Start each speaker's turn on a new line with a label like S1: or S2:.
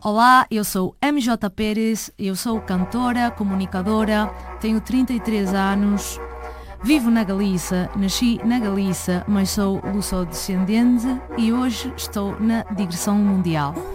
S1: Olá, eu sou MJ Pérez, eu sou cantora, comunicadora, tenho 33 anos, vivo na Galiza, nasci na Galiza, mas sou luso-descendente e hoje estou na digressão mundial.